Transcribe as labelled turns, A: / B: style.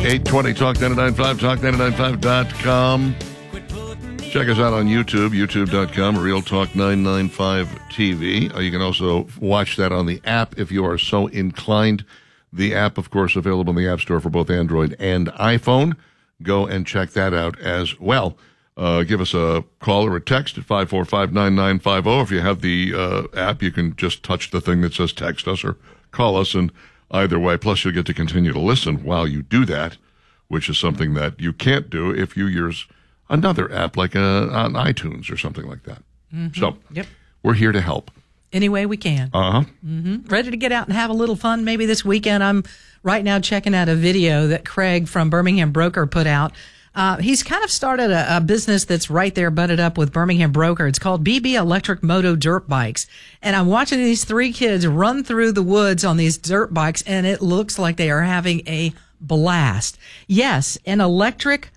A: 820 Talk 995, talk995.com. Check us out on YouTube, youtube.com, Real Talk 995 TV. You can also watch that on the app if you are so inclined. The app, of course, available in the App Store for both Android and iPhone. Go and check that out as well. Give us a call or a text at 545-9950. If you have the app, you can just touch the thing that says text us or call us, and either way. Plus, you'll get to continue to listen while you do that, which is something that you can't do if you use another app like on iTunes or something like that. Mm-hmm. So we're here to help.
B: Any way we can. Ready to get out and have a little fun maybe this weekend. I'm right now checking out a video that Craig from Birmingham Broker put out. He's kind of started a business that's right there butted up with Birmingham Broker. It's called BB Electric Moto Dirt Bikes. And I'm watching these three kids run through the woods on these dirt bikes, and it looks like they are having a blast. Yes, an electric